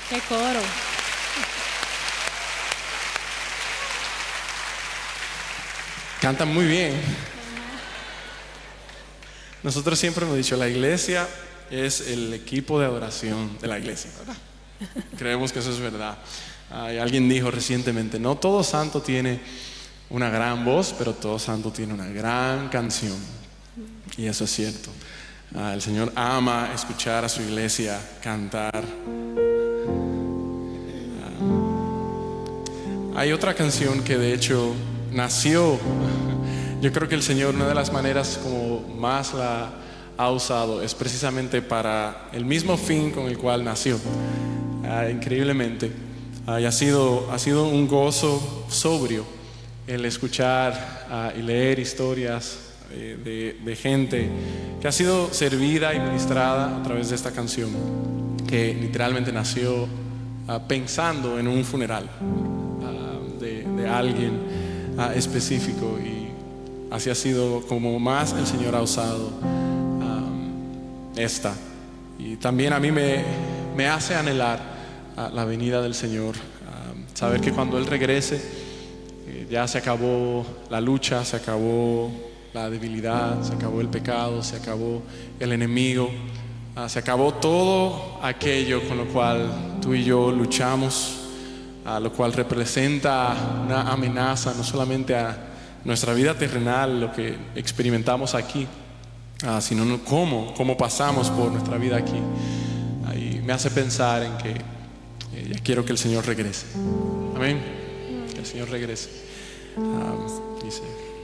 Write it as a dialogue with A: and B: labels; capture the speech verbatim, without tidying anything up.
A: Qué coro.
B: Cantan muy bien. Nosotros siempre hemos dicho, la iglesia es el equipo de adoración de la iglesia, ¿verdad? Creemos que eso es verdad. Ah, y alguien dijo recientemente, no todo santo tiene una gran voz, pero todo santo tiene una gran canción. Y eso es cierto. Ah, el Señor ama escuchar a su iglesia cantar. Ah, hay otra canción que de hecho nació. Yo creo que el Señor, una de las maneras como más la ha usado es precisamente para el mismo fin con el cual nació. Ah, increíblemente. Ah, y ha sido, ha sido un gozo sobrio el escuchar ah, y leer historias eh, de, de gente que ha sido servida y ministrada a través de esta canción, que literalmente nació ah, pensando en un funeral ah, de, de alguien ah, específico, y así ha sido como más el Señor ha usado um, esta. Y también a mí me, me hace anhelar uh, la venida del Señor, um, saber que cuando Él regrese eh, ya se acabó la lucha, se acabó la debilidad, se acabó el pecado, se acabó el enemigo, uh, se acabó todo aquello con lo cual tú y yo luchamos, uh, lo cual representa una amenaza no solamente a nuestra vida terrenal, lo que experimentamos aquí, uh, sino no, cómo, cómo pasamos por nuestra vida aquí. Uh, y me hace pensar en que eh, ya quiero que el Señor regrese. Amén. Que el Señor regrese. Uh, dice.